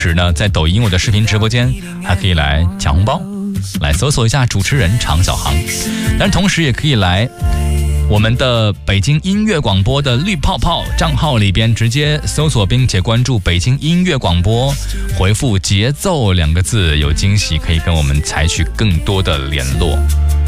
时呢，在抖音我的视频直播间还可以来抢红包，来搜索一下主持人常小航。但是同时也可以来我们的北京音乐广播的绿泡泡账号里边直接搜索并且关注北京音乐广播，回复节奏2个字，有惊喜可以跟我们采取更多的联络。